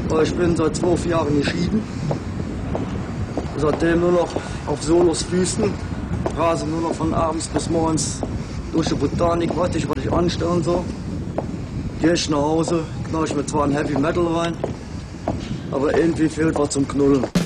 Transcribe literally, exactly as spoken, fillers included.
Ich bin seit zwölf Jahren geschieden. Seitdem nur noch auf Solos Füßen. Rase nur noch von abends bis morgens durch die Botanik, warte ich, was ich anstelle und so. Gehe ich nach Hause, knall ich mir zwar ein Heavy Metal rein, aber irgendwie fehlt was zum Knullen.